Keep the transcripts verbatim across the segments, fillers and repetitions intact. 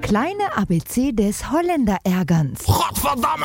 kleine A B C des Holländer-Ärgerns. Gottverdammt!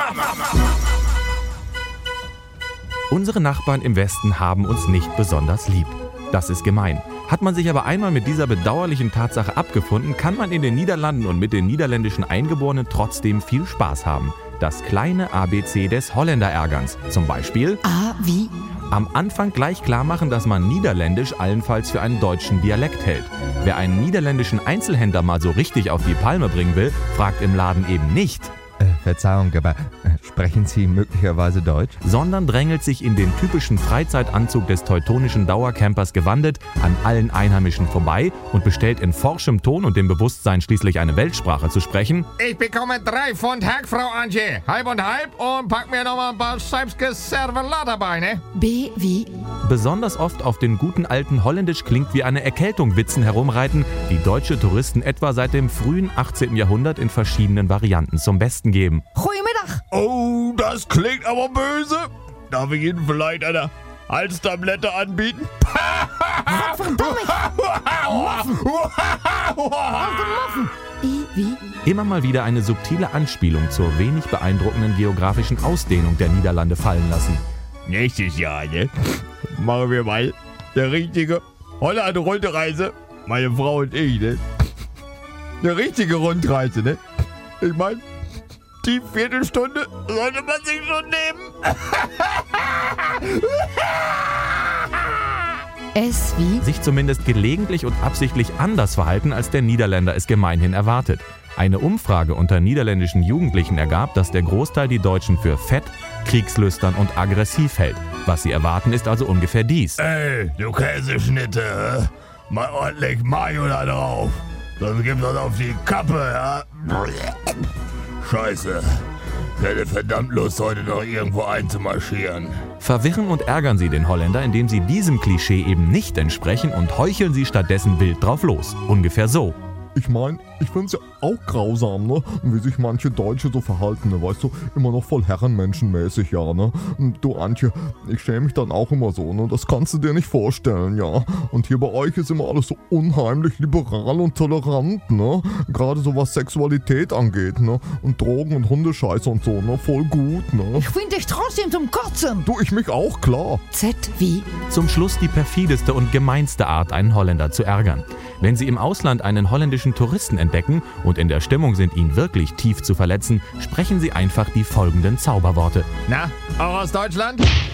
Unsere Nachbarn im Westen haben uns nicht besonders lieb. Das ist gemein. Hat man sich aber einmal mit dieser bedauerlichen Tatsache abgefunden, kann man in den Niederlanden und mit den niederländischen Eingeborenen trotzdem viel Spaß haben. Das kleine A B C des Holländer-Ärgerns. Zum Beispiel A wie? am Anfang gleich klar machen, dass man Niederländisch allenfalls für einen deutschen Dialekt hält. Wer einen niederländischen Einzelhändler mal so richtig auf die Palme bringen will, fragt im Laden eben nicht, Äh, Verzeihung, aber äh, sprechen Sie möglicherweise Deutsch? sondern drängelt sich in den typischen Freizeitanzug des teutonischen Dauercampers gewandet an allen Einheimischen vorbei und bestellt in forschem Ton und dem Bewusstsein, schließlich eine Weltsprache zu sprechen, Ich bekomme drei Pfund Hack, Frau Antje. Halb und halb und pack mir noch mal ein paar Scheibskes Servelat dabei, ne? B wie? besonders oft auf den guten alten Holländisch klingt wie eine Erkältung Witzen herumreiten, die deutsche Touristen etwa seit dem frühen achtzehnten Jahrhundert in verschiedenen Varianten zum Besten geben. Goedemiddag. Oh, das klingt aber böse. Darf ich Ihnen vielleicht eine Halstablette anbieten? Verdammt. I wie? Immer mal wieder eine subtile Anspielung zur wenig beeindruckenden geografischen Ausdehnung der Niederlande fallen lassen. Nächstes Jahr, ne? Machen wir mal eine richtige Holland-Rundreise. Meine Frau und ich, ne? Eine richtige Rundreise, ne? Ich meine, die Viertelstunde sollte man sich schon nehmen. S wie? Sich zumindest gelegentlich und absichtlich anders verhalten, als der Niederländer es gemeinhin erwartet. Eine Umfrage unter niederländischen Jugendlichen ergab, dass der Großteil die Deutschen für fett, kriegslüstern und aggressiv hält. Was sie erwarten, ist also ungefähr dies. Ey, du Käseschnitte, mal ordentlich Mayo da drauf. Sonst gibt's das auf die Kappe, ja? Scheiße. Ich hätte verdammt Lust, heute noch irgendwo einzumarschieren. Verwirren und ärgern sie den Holländer, indem sie diesem Klischee eben nicht entsprechen und heucheln sie stattdessen wild drauf los. Ungefähr so. Ich meine, ich find's ja auch grausam, ne? Wie sich manche Deutsche so verhalten, ne? Weißt du, immer noch voll herrenmenschenmäßig, ja, ne? Und du, Antje, ich schäme mich dann auch immer so, ne? Das kannst du dir nicht vorstellen, ja? Und hier bei euch ist immer alles so unheimlich liberal und tolerant, ne? Gerade so was Sexualität angeht, ne? Und Drogen und Hundescheiße und so, ne? Voll gut, ne? Ich finde dich trotzdem zum Kotzen. Du, ich mich auch, klar. Z wie? Zum Schluss die perfideste und gemeinste Art, einen Holländer zu ärgern. Wenn Sie im Ausland einen holländischen Touristen entdecken und in der Stimmung sind, ihn wirklich tief zu verletzen, sprechen Sie einfach die folgenden Zauberworte. Na, auch aus Deutschland?